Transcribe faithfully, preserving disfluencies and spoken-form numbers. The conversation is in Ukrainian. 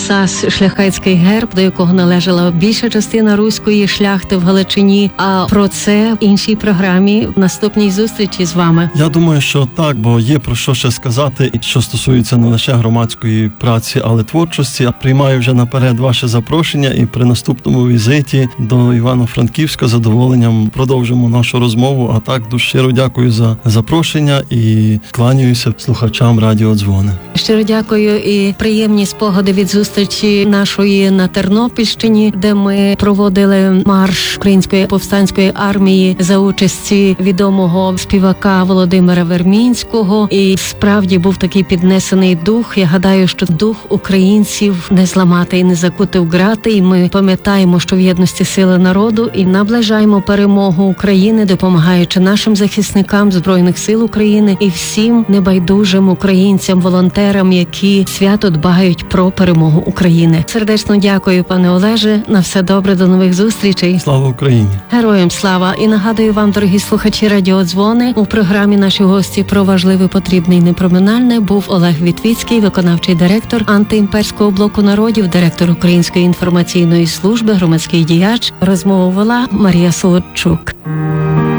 Сас шляхетський герб, до якого належала більша частина руської шляхти в Галичині. А про це в іншій програмі в наступній зустрічі з вами. Я думаю, що так, бо є про що ще сказати, що стосується не лише громадської праці, але творчості. Я приймаю вже наперед ваше запрошення і при наступному візиті до Івано-Франківська з задоволенням продовжимо нашу розмову. А так, дуже щиро дякую за запрошення і кланяюся слухачам радіо Дзвони. Щиро дякую і приємні спогади від зустрічі нашої на Тернопільщині, де ми проводили марш Української повстанської армії за участі відомого співака Володимира Вермінського. І справді був такий піднесений дух. Я гадаю, що дух українців не зламати і не закути в грати. І ми пам'ятаємо, що в єдності сили народу, і наближаємо перемогу України, допомагаючи нашим захисникам Збройних сил України і всім небайдужим українцям, волонтерам, які свято дбають про перемогу України. Сердечно дякую, пане Олеже. На все добре, до нових зустрічей. Слава Україні! Героям слава! І нагадую вам, дорогі слухачі Радіо Дзвони, у програмі наші гості про важливе, потрібне і непроминальне був Олег Вітвіцький, виконавчий директор антиімперського блоку народів, директор Української інформаційної служби, громадський діяч. Розмову вела Марія Солодчук.